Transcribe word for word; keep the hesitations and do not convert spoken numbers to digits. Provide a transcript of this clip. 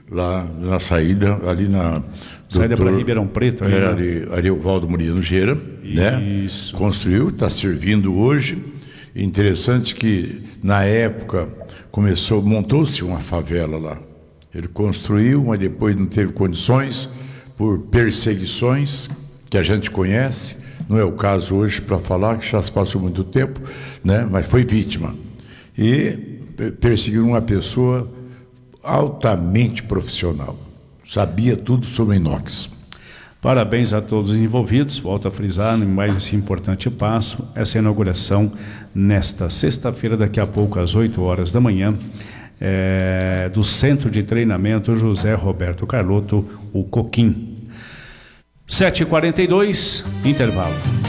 lá na saída, ali na... Saída para Ribeirão Preto. Ali, é, ali, Ariovaldo Murilo Nogueira, né? Isso. Construiu, está servindo hoje. Interessante que, na época, começou, montou-se uma favela lá. Ele construiu, mas depois não teve condições, por perseguições, que a gente conhece. Não é o caso hoje para falar, que já se passou muito tempo, né? Mas foi vítima. E perseguiu uma pessoa altamente profissional. Sabia tudo sobre inox. Parabéns a todos os envolvidos. Volto a frisar, mais esse importante passo, essa inauguração nesta sexta-feira, daqui a pouco às oito horas da manhã, é, do Centro de Treinamento José Roberto Carlotto, o Coquim. sete e quarenta e dois, intervalo.